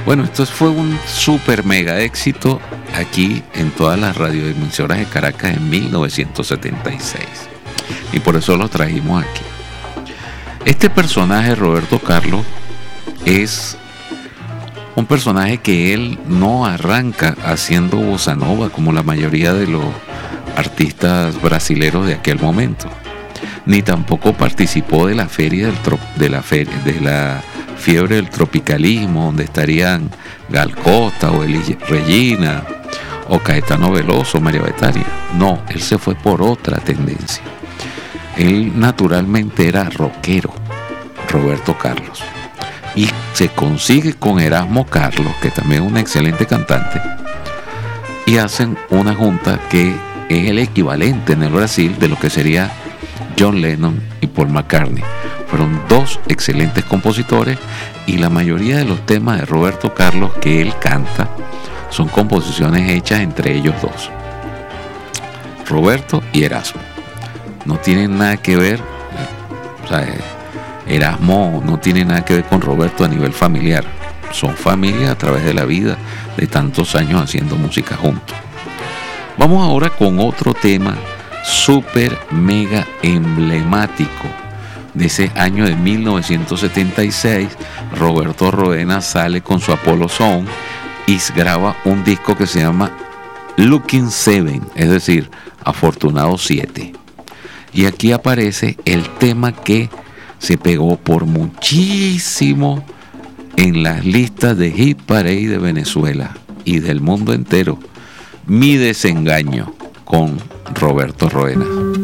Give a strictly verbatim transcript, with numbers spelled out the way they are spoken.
Bueno, esto fue un super mega éxito aquí en todas las radiodifusoras de Caracas en mil novecientos setenta y seis. Y por eso lo trajimos aquí. Este personaje, Roberto Carlos, es un personaje que él no arranca haciendo bossa nova como la mayoría de los artistas brasileros de aquel momento, ni tampoco participó de la feria del tro- de la feria de la fiebre del tropicalismo, donde estarían Gal Costa o Elis Regina o Caetano Veloso, María Bethania. No, él se fue por otra tendencia. Él naturalmente era rockero, Roberto Carlos, y se consigue con Erasmo Carlos, que también es un excelente cantante, y hacen una junta que es el equivalente en el Brasil de lo que sería John Lennon y Paul McCartney. Fueron dos excelentes compositores, y la mayoría de los temas de Roberto Carlos que él canta son composiciones hechas entre ellos dos, Roberto y Erasmo. No tienen nada que ver, o sea, Erasmo no tiene nada que ver con Roberto a nivel familiar. Son familia a través de la vida, de tantos años haciendo música juntos. Vamos ahora con otro tema súper mega emblemático de ese año de mil novecientos setenta y seis. Roberto Roena sale con su Apollo Song y graba un disco que se llama Looking Seven, es decir, Afortunado siete. Y aquí aparece el tema que se pegó por muchísimo en las listas de Hit Parade de Venezuela y del mundo entero: Mi Desengaño, con Roberto Roena.